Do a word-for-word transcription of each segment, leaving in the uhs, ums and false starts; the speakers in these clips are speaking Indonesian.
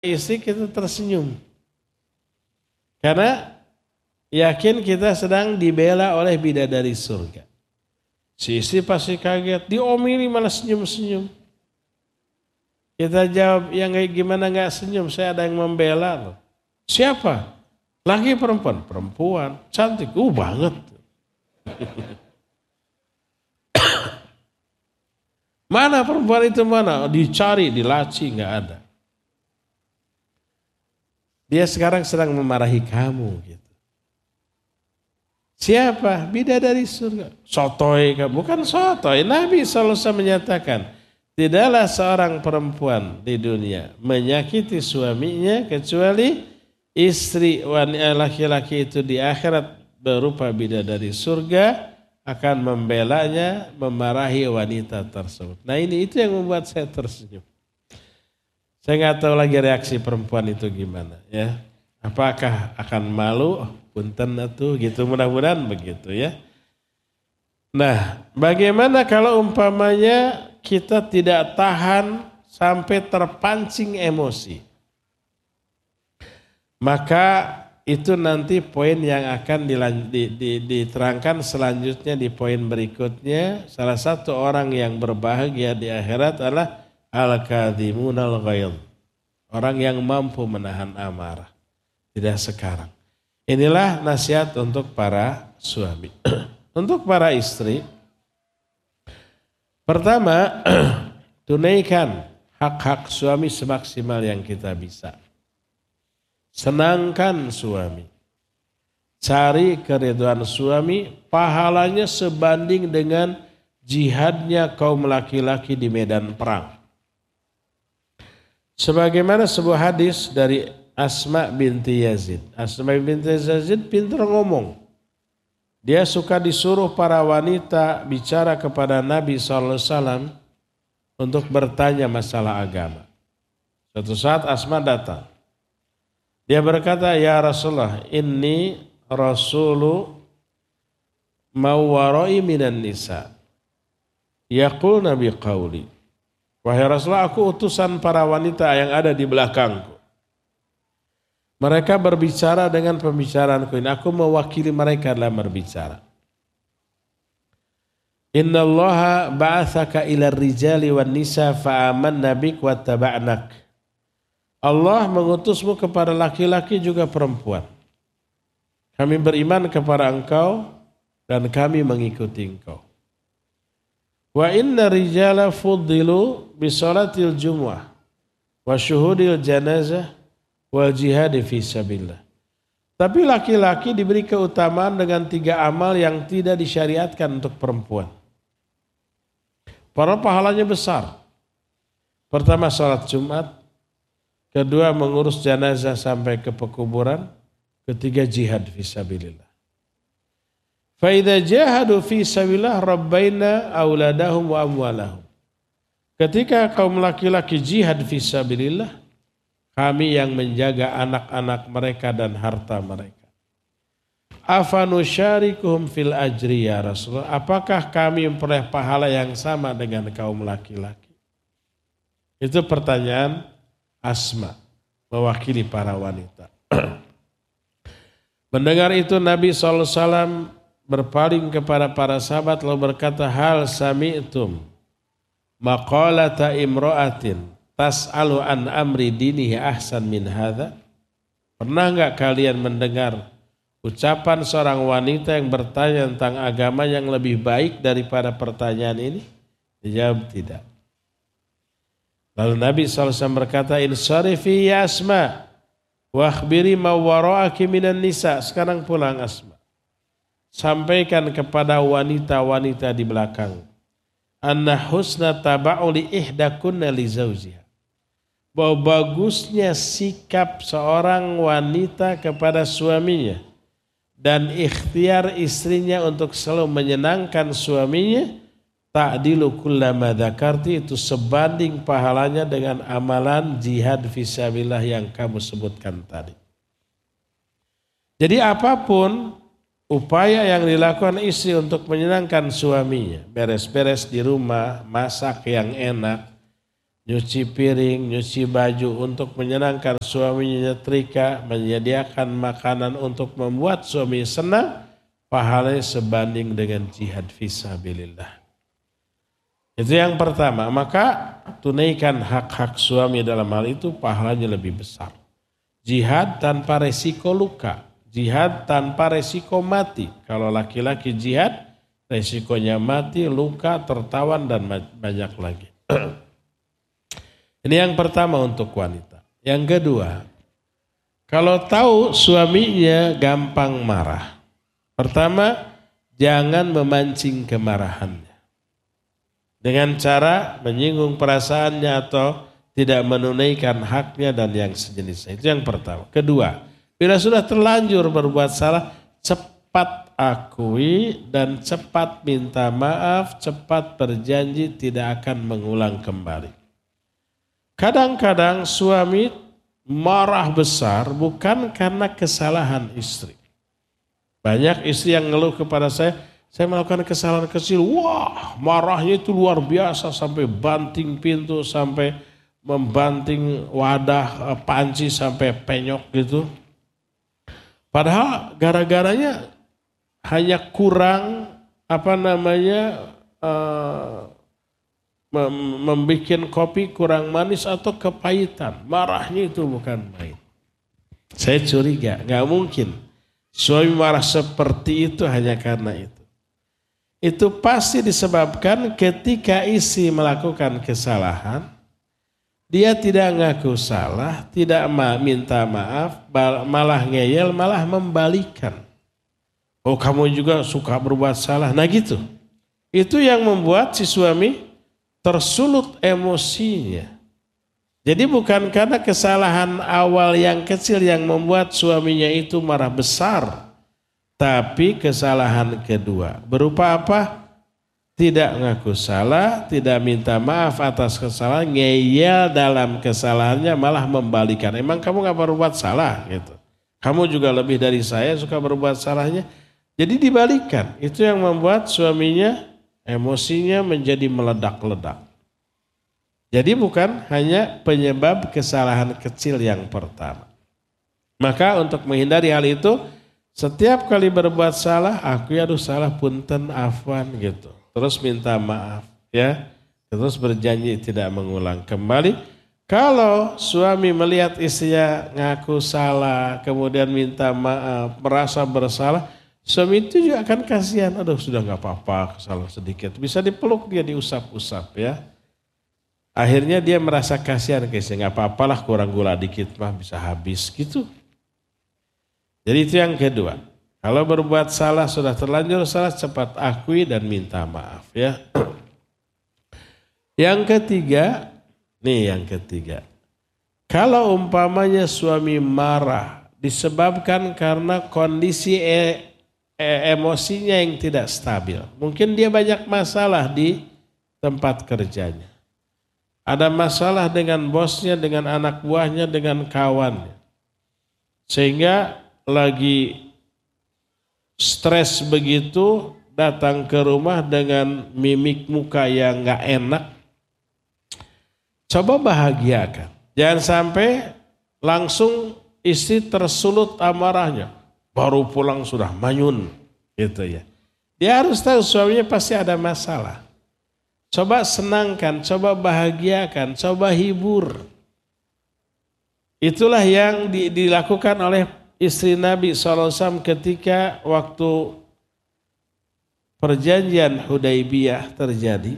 istri kita tersenyum. Karena yakin kita sedang dibela oleh bidadari surga. Si istri pasti kaget, diomeli malah senyum-senyum. Kita jawab, yang kayak gimana gak senyum, saya ada yang membela loh. Siapa? Laki perempuan? Perempuan, cantik, uh banget. Mana perempuan itu mana? Dicari, dilaci, gak ada. Dia sekarang sedang memarahi kamu gitu. Siapa? Bidadari surga. Sotoy, bukan sotoy. Nabi shallallahu alaihi wasallam menyatakan, tidaklah seorang perempuan di dunia menyakiti suaminya kecuali istri wanita laki-laki itu di akhirat berupa bidadari surga akan membelanya, memarahi wanita tersebut. Nah ini itu yang membuat saya tersenyum. Saya nggak tahu lagi reaksi perempuan itu gimana ya. Apakah akan malu? Punten atuh gitu, mudah-mudahan begitu ya. Nah, bagaimana kalau umpamanya kita tidak tahan sampai terpancing emosi? Maka itu nanti poin yang akan diterangkan selanjutnya di poin berikutnya. Salah satu orang yang berbahagia di akhirat adalah al-kadhimunal ghaidh. Orang yang mampu menahan amarah. Tidak sekarang. Inilah nasihat untuk para suami. Untuk para istri, pertama, tunaikan hak-hak suami semaksimal yang kita bisa. Senangkan suami. Cari keridhaan suami, pahalanya sebanding dengan jihadnya kaum laki-laki di medan perang. Sebagaimana sebuah hadis dari Asma binti Yazid. Asma binti Yazid pintar ngomong. Dia suka disuruh para wanita bicara kepada Nabi shallallahu alaihi wasallam untuk bertanya masalah agama. Suatu saat Asma datang. Dia berkata, ya Rasulullah, inni rasulu mawwarai minan nisa. Yaqul Nabi qawli. Wahai Rasulullah, aku utusan para wanita yang ada di belakangku. Mereka berbicara dengan pembicaraanku ini. Aku mewakili mereka dalam berbicara. Inna allaha ba'athaka ila rijali wan nisa fa'amanna bik wa taba'nak. Allah mengutusmu kepada laki-laki juga perempuan. Kami beriman kepada engkau dan kami mengikuti engkau. Wa inna rijala fuddilu bisolatil jumu'ah wa syuhudil janazah wal jihad fi sabilillah. Tapi laki-laki diberi keutamaan dengan tiga amal yang tidak disyariatkan untuk perempuan. Para pahalanya besar. Pertama salat Jumat, kedua mengurus jenazah sampai ke pekuburan, ketiga jihad fi sabilillah. Fa idza jahadu fi sabilillah rabbaina auladahum wa amwalahum. Ketika kaum laki-laki jihad fi sabilillah, kami yang menjaga anak-anak mereka dan harta mereka. Afanusyarikuhum fil ajri ya Rasulullah. Apakah kami memperoleh pahala yang sama dengan kaum laki-laki? Itu pertanyaan Asma, mewakili para wanita. Mendengar itu Nabi shallallahu alaihi wasallam berpaling kepada para sahabat lalu berkata, hal sami'tum maqalata imra'atin tas'alu an amri dinihi ahsan min hadha. Pernah enggak kalian mendengar ucapan seorang wanita yang bertanya tentang agama yang lebih baik daripada pertanyaan ini? Dijawab tidak. Lalu Nabi shallallahu alaihi wasallam berkata, insarifi ya Asma wa akhbiri ma wara'aki minan nisa. Sekarang pulang Asma. Sampaikan kepada wanita-wanita di belakang. Anna husna taba'u li ihdakunna li zawjiha. Bahwa bagusnya sikap seorang wanita kepada suaminya dan ikhtiar istrinya untuk selalu menyenangkan suaminya, ta'dilu kullama dzakarti, itu sebanding pahalanya dengan amalan jihad fisabilillah yang kamu sebutkan tadi. Jadi apapun upaya yang dilakukan istri untuk menyenangkan suaminya, beres-beres di rumah, masak yang enak, nyuci piring, nyuci baju untuk menyenangkan suaminya, nyetrika, menyediakan makanan untuk membuat suami senang, pahalanya sebanding dengan jihad fisabilillah. Itu yang pertama, maka tunaikan hak-hak suami dalam hal itu pahalanya lebih besar. Jihad tanpa resiko luka, jihad tanpa resiko mati. Kalau laki-laki jihad, resikonya mati, luka, tertawan dan banyak lagi. Ini yang pertama untuk wanita. Yang kedua, kalau tahu suaminya gampang marah, pertama jangan memancing kemarahannya dengan cara menyinggung perasaannya atau tidak menunaikan haknya dan yang sejenisnya. Itu yang pertama. Kedua, bila sudah terlanjur berbuat salah, cepat akui dan cepat minta maaf, cepat berjanji tidak akan mengulang kembali. Kadang-kadang suami marah besar bukan karena kesalahan istri. Banyak istri yang ngeluh kepada saya, saya melakukan kesalahan kecil, wah marahnya itu luar biasa sampai banting pintu, sampai membanting wadah panci sampai penyok gitu. Padahal gara-garanya hanya kurang apa namanya uh, membuat kopi kurang manis atau kepahitan. Marahnya itu bukan main. Saya curiga, gak mungkin suami marah seperti itu hanya karena itu. Itu pasti disebabkan ketika istri melakukan kesalahan, dia tidak ngaku salah, tidak minta maaf, malah ngeyel, malah membalikan. Oh kamu juga suka berbuat salah, nah gitu. Itu yang membuat si suami tersulut emosinya. Jadi bukan karena kesalahan awal yang kecil yang membuat suaminya itu marah besar. Tapi kesalahan kedua. Berupa apa? Tidak ngaku salah, tidak minta maaf atas kesalahan, ngeyel dalam kesalahannya malah membalikan. Emang kamu gak berbuat salah gitu. Kamu juga lebih dari saya suka berbuat salahnya. Jadi dibalikan. Itu yang membuat suaminya emosinya menjadi meledak-ledak. Jadi bukan hanya penyebab kesalahan kecil yang pertama. Maka untuk menghindari hal itu, setiap kali berbuat salah, aku ya aduh salah punten afwan gitu. Terus minta maaf ya. Terus berjanji tidak mengulang kembali. Kalau suami melihat istrinya ngaku salah, kemudian minta maaf, merasa bersalah, suami itu juga akan kasihan, aduh sudah gak apa-apa, kesalahan sedikit. Bisa dipeluk dia, diusap-usap ya. Akhirnya dia merasa kasihan ke istri, gak apa-apalah kurang gula dikit mah bisa habis gitu. Jadi itu yang kedua. Kalau berbuat salah, sudah terlanjur salah, cepat akui dan minta maaf ya. Yang ketiga, nih yang ketiga. Kalau umpamanya suami marah disebabkan karena kondisi e emosinya yang tidak stabil. Mungkin dia banyak masalah di tempat kerjanya. Ada masalah dengan bosnya, dengan anak buahnya, dengan kawannya. Sehingga lagi stres begitu, datang ke rumah dengan mimik muka yang gak enak. Coba bahagiakan. Jangan sampai langsung istri tersulut amarahnya. Baru pulang sudah manyun gitu ya. Dia harus tahu suaminya pasti ada masalah. Coba senangkan, coba bahagiakan, coba hibur. Itulah yang di, dilakukan oleh istri Nabi shallallahu alaihi wasallam ketika waktu perjanjian Hudaibiyah terjadi.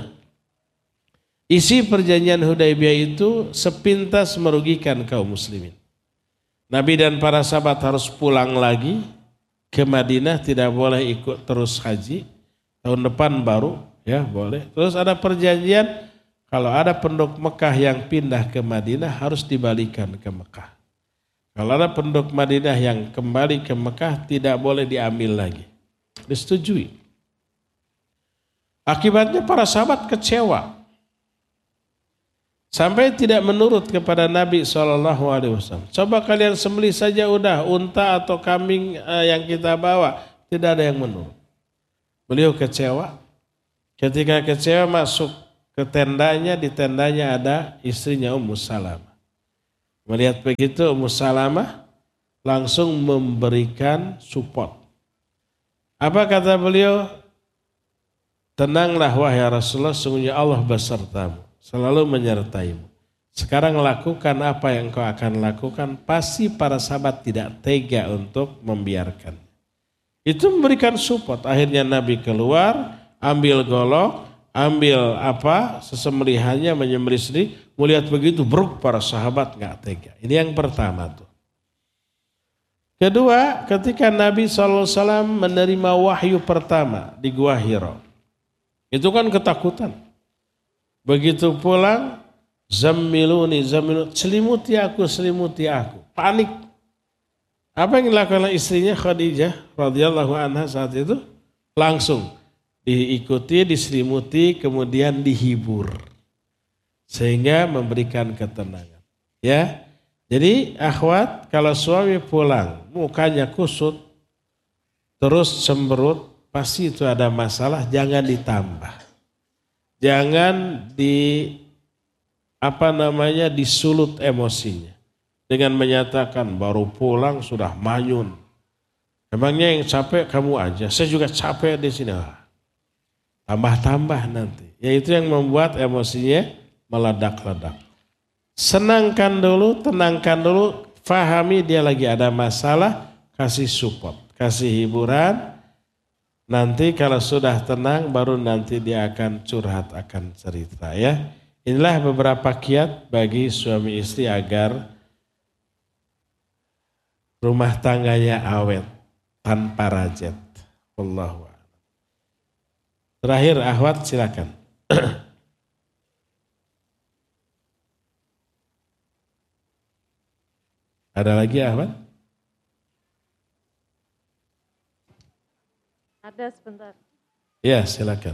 Isi perjanjian Hudaibiyah itu sepintas merugikan kaum muslimin. Nabi dan para sahabat harus pulang lagi ke Madinah, tidak boleh ikut terus haji. Tahun depan baru ya boleh. Terus ada perjanjian kalau ada penduduk Mekah yang pindah ke Madinah harus dibalikan ke Mekah. Kalau ada penduduk Madinah yang kembali ke Mekah tidak boleh diambil lagi. Disetujui. Akibatnya para sahabat kecewa. Sampai tidak menurut kepada Nabi shallallahu alaihi wasallam. Coba kalian sembelih saja udah unta atau kambing yang kita bawa. Tidak ada yang menurut. Beliau kecewa. Ketika kecewa masuk ke tendanya, di tendanya ada istrinya Ummu Salamah. Melihat begitu Ummu Salamah langsung memberikan support. Apa kata beliau? Tenanglah wahai Rasulullah, sungguhnya Allah besertamu, selalu menyertaimu. Sekarang lakukan apa yang kau akan lakukan, pasti para sahabat tidak tega untuk membiarkan. Itu memberikan support. Akhirnya Nabi keluar, ambil golok, ambil apa sesembelihannya, menyembelih sendiri. Melihat begitu beruk para sahabat nggak tega. Ini yang pertama tuh. Kedua, ketika Nabi shallallahu alaihi wasallam menerima wahyu pertama di Gua Hira, itu kan ketakutan. Begitu pulang, zammiluni, zammiluni, selimuti aku, selimuti aku. Panik. Apa yang dilakukan istrinya Khadijah radhiyallahu anha saat itu? Langsung diikuti, diselimuti, kemudian dihibur. Sehingga memberikan ketenangan. Ya, jadi akhwat, kalau suami pulang, mukanya kusut, terus cemberut, pasti itu ada masalah, jangan ditambah. Jangan di apa namanya disulut emosinya dengan menyatakan baru pulang sudah manyun. Emangnya yang capek kamu aja, saya juga capek di sini. Tambah-tambah nanti. Yaitu yang membuat emosinya meledak-ledak. Senangkan dulu, tenangkan dulu, fahami dia lagi ada masalah, kasih support, kasih hiburan. Nanti kalau sudah tenang baru nanti dia akan curhat, akan cerita ya. Inilah beberapa kiat bagi suami istri agar rumah tangganya awet tanpa rajet. Wallahu a'lam. Terakhir akhwat silakan. Ada lagi akhwat? Ada sebentar. Ya silakan.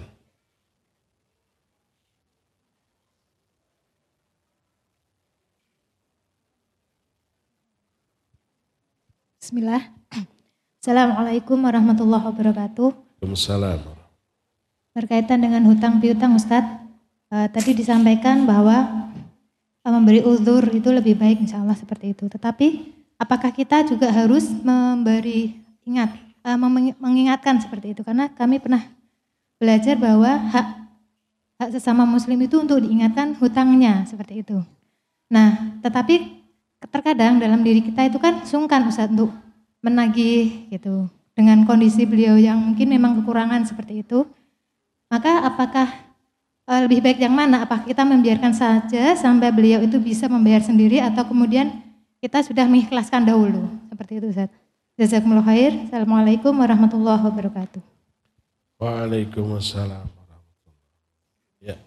Bismillah. Assalamualaikum warahmatullahi wabarakatuh. Waalaikumsalam. Berkaitan dengan hutang piutang Ustadz, uh, tadi disampaikan bahwa uh, memberi uzur itu lebih baik, insya Allah seperti itu. Tetapi apakah kita juga harus memberi ingat, uh, mengingatkan seperti itu? Karena kami pernah belajar bahwa hak hak sesama muslim itu untuk diingatkan hutangnya seperti itu. Nah, tetapi terkadang dalam diri kita itu kan sungkan Ustadz untuk menagih gitu. Dengan kondisi beliau yang mungkin memang kekurangan seperti itu. Maka apakah e, lebih baik yang mana? Apakah kita membiarkan saja sampai beliau itu bisa membayar sendiri atau kemudian kita sudah mengikhlaskan dahulu? Seperti itu Ustadz. Jazakumullah khair. Assalamualaikum warahmatullahi wabarakatuh. Waalaikumsalam warahmatullahi. Ya.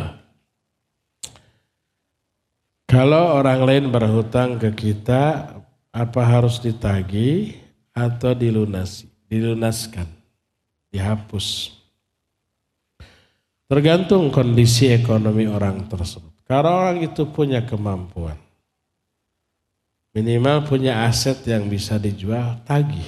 Kalau orang lain berhutang ke kita, apa harus ditagih atau dilunasi? Dilunaskan, dihapus. Tergantung kondisi ekonomi orang tersebut. Kalau orang itu punya kemampuan, minimal punya aset yang bisa dijual, tagih.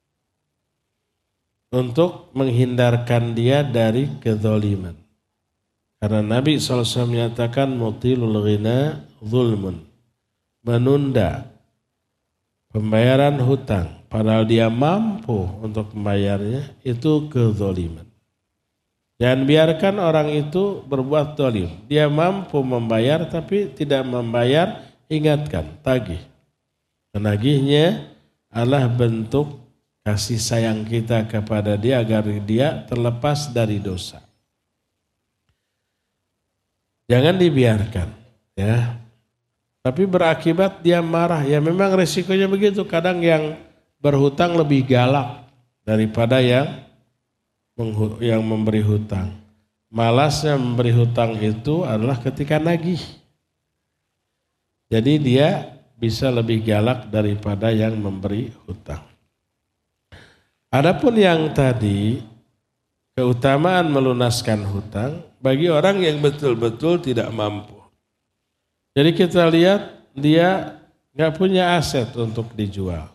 Untuk menghindarkan dia dari kezaliman. Karena Nabi shallallahu alaihi wasallam menyatakan mutilul ghina zulmun, menunda pembayaran hutang padahal dia mampu untuk membayarnya, itu kezaliman. Jangan biarkan orang itu berbuat zalim. Dia mampu membayar tapi tidak membayar, ingatkan, tagih. Menagihnya adalah bentuk kasih sayang kita kepada dia agar dia terlepas dari dosa. Jangan dibiarkan, ya. Tapi berakibat dia marah, ya memang resikonya begitu. Kadang yang berhutang lebih galak daripada yang yang memberi hutang. Malasnya memberi hutang itu adalah ketika nagih. Jadi dia bisa lebih galak daripada yang memberi hutang. Adapun yang tadi, keutamaan melunaskan hutang bagi orang yang betul-betul tidak mampu. Jadi kita lihat dia nggak punya aset untuk dijual.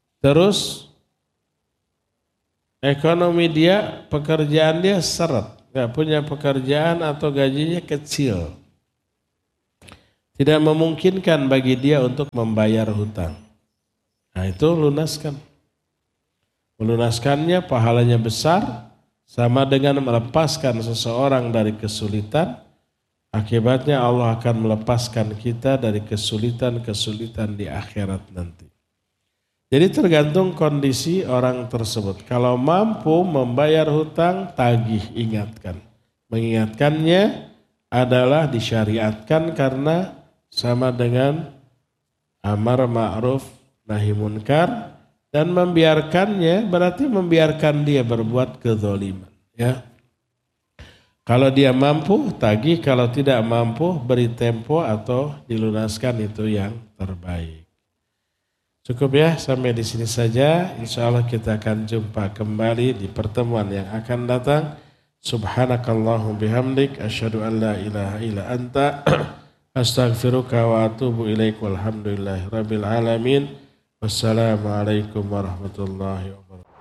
Terus ekonomi dia, pekerjaan dia seret, nggak punya pekerjaan atau gajinya kecil, tidak memungkinkan bagi dia untuk membayar hutang. Nah itu lunaskan. Melunaskannya pahalanya besar, sama dengan melepaskan seseorang dari kesulitan. Akibatnya Allah akan melepaskan kita dari kesulitan-kesulitan di akhirat nanti. Jadi tergantung kondisi orang tersebut. Kalau mampu membayar hutang, tagih, ingatkan. Mengingatkannya adalah disyariatkan karena sama dengan amar ma'ruf nahi munkar. Dan membiarkannya berarti membiarkan dia berbuat kezaliman. Ya. Kalau dia mampu, tagih. Kalau tidak mampu, beri tempo atau dilunaskan, itu yang terbaik. Cukup ya, sampai di sini saja. Insya Allah kita akan jumpa kembali di pertemuan yang akan datang. Subhanakallahum bihamdik. Asyhadu an la ilaha illa anta. Astaghfiruka wa atubu ilaik. Walhamdulillahi rabbil alamin. Wassalamualaikum warahmatullahi wabarakatuh.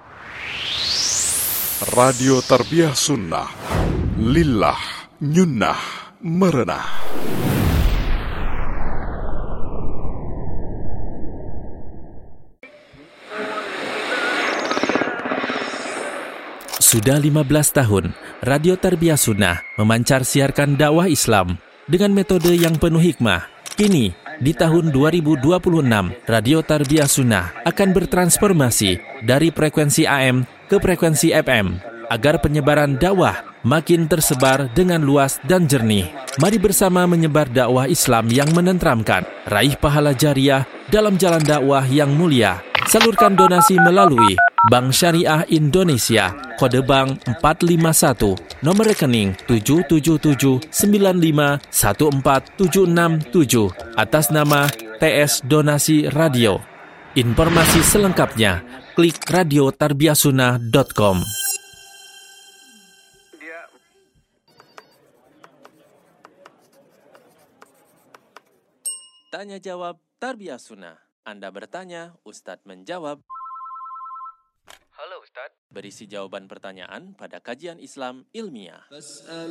Radio Tarbiyah Sunnah, lillah, nyunnah, merenah. Sudah lima belas tahun, Radio Tarbiyah Sunnah memancar siarkan dakwah Islam dengan metode yang penuh hikmah. Kini, di tahun dua ribu dua puluh enam, Radio Tarbiyah Sunnah akan bertransformasi dari frekuensi A M ke frekuensi F M agar penyebaran dakwah makin tersebar dengan luas dan jernih. Mari bersama menyebar dakwah Islam yang menenteramkan, raih pahala jariah dalam jalan dakwah yang mulia. Salurkan donasi melalui Bank Syariah Indonesia, kode bank empat lima satu, nomor rekening tujuh tujuh tujuh sembilan lima satu empat tujuh enam tujuh, atas nama T S Donasi Radio. Informasi selengkapnya, klik radio tarbiyah sunnah dot com. Tanya jawab Tarbiyah Sunnah. Anda bertanya, Ustadz menjawab. Halo Ustadz. Berisi jawaban pertanyaan pada kajian Islam ilmiah.